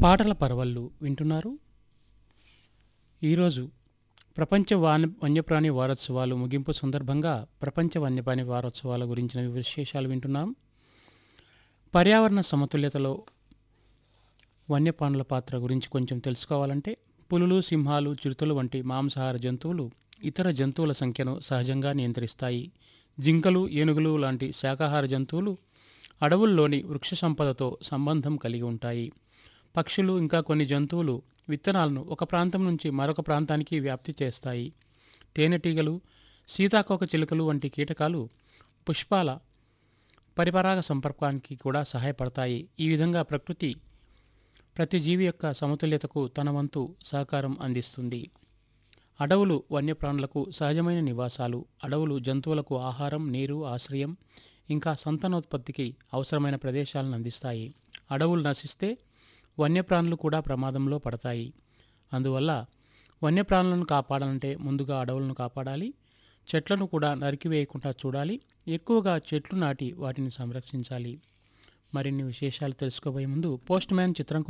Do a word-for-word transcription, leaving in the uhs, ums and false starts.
పాటల పరవళ్ళు వింటున్నారు. ఈరోజు ప్రపంచ వాన వన్యప్రాణి వారోత్సవాలు ముగింపు సందర్భంగా ప్రపంచ వన్యప్రాణి వారోత్సవాల గురించిన విశేషాలు వింటున్నాం. పర్యావరణ సమతుల్యతలో వన్యప్రాణుల పాత్ర గురించి కొంచెం తెలుసుకోవాలంటే పులులు, సింహాలు, చిరుతలు వంటి మాంసాహార జంతువులు ఇతర జంతువుల సంఖ్యను సహజంగా నియంత్రిస్తాయి. జింకలు, ఏనుగులు లాంటి శాకాహార జంతువులు అడవుల్లోని వృక్ష సంపదతో సంబంధం కలిగి ఉంటాయి. పక్షులు ఇంకా కొన్ని జంతువులు విత్తనాలను ఒక ప్రాంతం నుంచి మరొక ప్రాంతానికి వ్యాప్తి చేస్తాయి. తేనెటీగలు, సీతాకోక చిలుకలు వంటి కీటకాలు పుష్పాల పరిపరాగ సంపర్కానికి కూడా సహాయపడతాయి. ఈ విధంగా ప్రకృతి ప్రతి జీవి యొక్క సమతుల్యతకు తన వంతు సహకారం అందిస్తుంది. అడవులు వన్యప్రాణులకు సహజమైన నివాసాలు. అడవులు జంతువులకు ఆహారం, నీరు, ఆశ్రయం ఇంకా సంతానోత్పత్తికి అవసరమైన ప్రదేశాలను అందిస్తాయి. అడవులు నశిస్తే వన్యప్రాణులు కూడా ప్రమాదంలో పడతాయి. అందువల్ల వన్యప్రాణులను కాపాడాలంటే ముందుగా అడవులను కాపాడాలి. చెట్లను కూడా నరికివేయకుండా చూడాలి. ఎక్కువగా చెట్లు నాటి వాటిని సంరక్షించాలి. మరిన్ని విశేషాలు తెలుసుకోబోయే ముందు పోస్ట్ మ్యాన్ చిత్రం